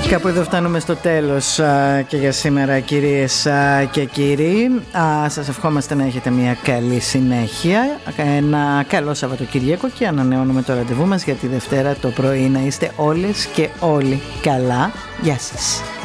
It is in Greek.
Κάπου εδώ φτάνουμε στο τέλος και για σήμερα, κυρίες και κύριοι. Σας ευχόμαστε να έχετε μια καλή συνέχεια, ένα καλό Σαββατοκύριακο και ανανεώνουμε το ραντεβού μας για τη Δευτέρα το πρωί. Να είστε όλες και όλοι καλά. Γεια σας.